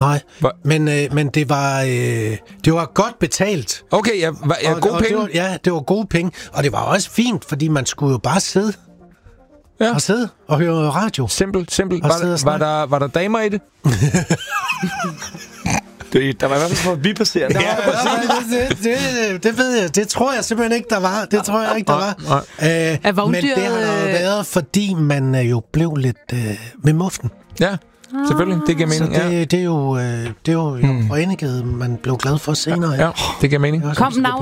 Nej, men det var godt betalt. Okay, gode penge? Det var gode penge, og det var også fint, fordi man skulle jo bare sidde. Ja. Og sidde og høre radio. Simpelt. Var der damer i det? Der var i hvert fald forbipasserende. Det ved jeg. Det tror jeg simpelthen ikke, der var. Det tror jeg ikke, der var. Men det har der været, fordi man jo blev lidt med muften. Ja, selvfølgelig. Det giver mening. Så det er jo forenighed, man blev glad for senere. Ja, det giver mening.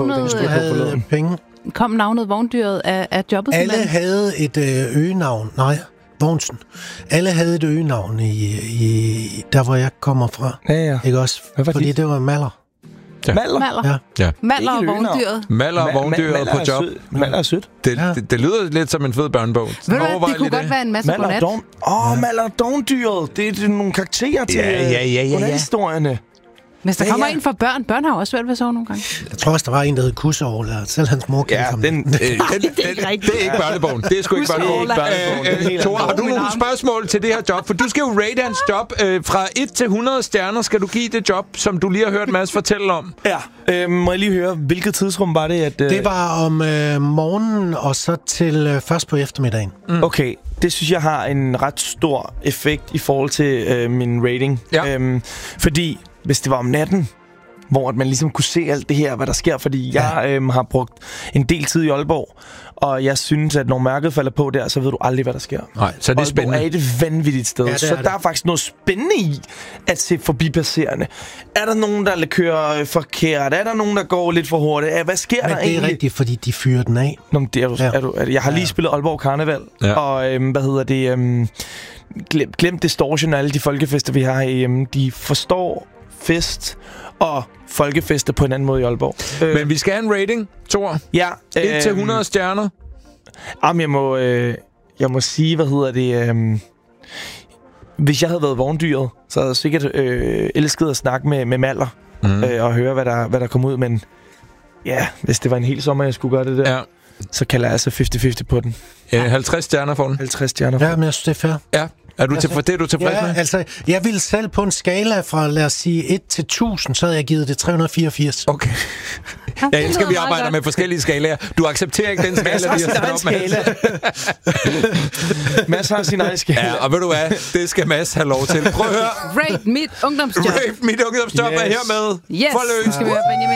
Kom navnet Vogndyret af jobbet? Alle havde et øgenavn. Nej, Vognsen. Alle havde et øgenavn i der, hvor jeg kommer fra. Ja. Ikke også? Fordi det var Maller. Ja. Maller? Ja. Maller og Vogndyret. Maller og Vogndyret på job. Maller er sødt. Det lyder lidt som en fed børnebog. Det kunne godt være en masse godnat. Maller og Vogndyret. Det er nogle karakterer til godnathistorierne. Hvis der kommer en for børn. Børn har også svært ved at sove nogle gange. Jeg tror også, der var en, der hed Kusseår. Selv hans mor kendte ham. Det er ikke børnebogen. Det er sgu ikke børnebogen. Thor, har du nogle spørgsmål til det her job? For du skal jo rate hans job. Fra 1 til 100 stjerner skal du give det job, som du lige har hørt Mads fortælle om. Ja. Må jeg lige høre, hvilket tidsrum var det? At, Det var om morgenen, og så til først på eftermiddagen. Okay, det synes jeg har en ret stor effekt i forhold til min rating. Ja. Fordi hvis det var om natten, hvor man ligesom kunne se alt det her, hvad der sker, fordi jeg har brugt en del tid i Aalborg, og jeg synes, at når mærket falder på der, så ved du aldrig, hvad der sker. Nej, så det er spændende. Aalborg er et vanvittigt sted, så der er faktisk noget spændende i at se forbipasserende. Er der nogen, der kører forkert? Er der nogen, der går lidt for hurtigt? Hvad sker der egentlig? Men det er rigtigt, fordi de fyrer den af. Nå, men jeg har lige spillet Aalborg Karneval, og glem distortion og alle de folkefester, vi har herhjemme. De forstår fest og folkefester på en anden måde i Aalborg. Men vi skal have en rating, Thor. Ja. 1 til 100 stjerner. Jeg må sige, hvis jeg havde været vogndyret, så havde jeg sikkert elsket at snakke med Maller og høre, hvad der kom ud. Men ja, hvis det var en hel sommer, jeg skulle gøre det der, så kalder jeg altså 50-50 på den. 50 stjerner for den. 50 stjerner for den. Ja, men jeg synes, det er fair. Ja. Er du tilfreds med? Altså, jeg ville selv på en skala fra, lad os sige, 1 til 1000, så havde jeg givet det 384. Okay. Jeg elsker, at vi arbejder med forskellige skalaer. Du accepterer ikke den skala, vi har sat op med. Mads har sin egen skala. Ja, og ved du hvad? Det skal Mads have lov til. Prøv at høre. Rate mit ungdomsjob. Rate mit ungdomsjob er hermed. Yes. Forløst. Skal vi høre Benjamin